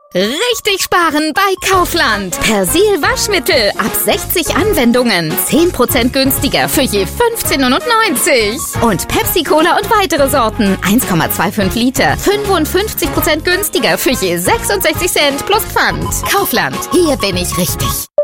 Richtig sparen bei Kaufland. Persil Waschmittel ab 60 Anwendungen. 10% günstiger für je 15,99 €. Und Pepsi Cola und weitere Sorten. 1,25 Liter. 55% günstiger für je 66 Cent plus Pfand. Kaufland. Hier bin ich richtig.